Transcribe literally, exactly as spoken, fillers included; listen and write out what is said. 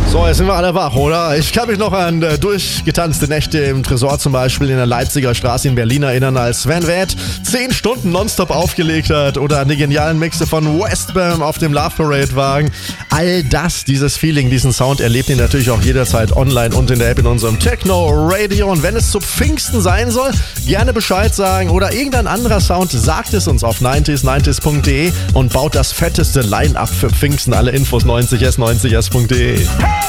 So, jetzt sind wir alle wach, oder? Ich kann mich noch an äh, durchgetanzte Nächte im Tresor zum Beispiel in der Leipziger Straße in Berlin erinnern, als Sven Väth zehn Stunden nonstop aufgelegt hat oder an die genialen Mixe von Westbam auf dem Love Parade Wagen. All das, dieses Feeling, diesen Sound erlebt ihr natürlich auch jederzeit online und in der App in unserem Techno Radio. Und wenn es zu Pfingsten sein soll, gerne Bescheid sagen oder irgendein anderer Sound, sagt es uns auf neunzig neunzig punkt de und baut das fetteste Line-Up für Pfingsten. Alle Infos neunzig s neunzig s punkt de. Hey!